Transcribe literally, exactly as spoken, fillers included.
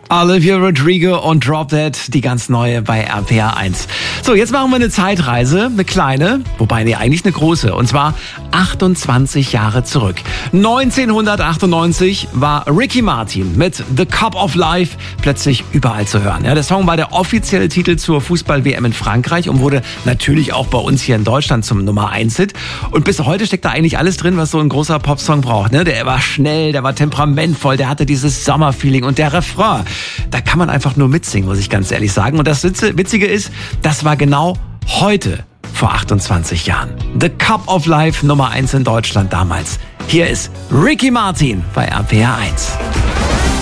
Olivia Rodrigo und Drop That, die ganz neue bei R P R eins. So, jetzt machen wir eine Zeitreise, eine kleine, wobei nee, eigentlich eine große, und zwar achtundzwanzig Jahre zurück. neunzehnhundertachtundneunzig war Ricky Martin mit The Cup of Life plötzlich überall zu hören. Ja, der Song war der offizielle Titel zur Fußball-W M in Frankreich und wurde natürlich auch bei uns hier in Deutschland zum Nummer eins Hit. Und bis heute steckt da eigentlich alles drin, was so ein großer Popsong braucht. Ne? Der war schnell, der war temperamentvoll, der hatte dieses Sommerfeeling und der Refrain. Da kann man einfach nur mitsingen, muss ich ganz ehrlich sagen. Und das Witzige ist, das war genau heute vor achtundzwanzig Jahren. The Cup of Life Nummer eins in Deutschland damals. Hier ist Ricky Martin bei R P R eins.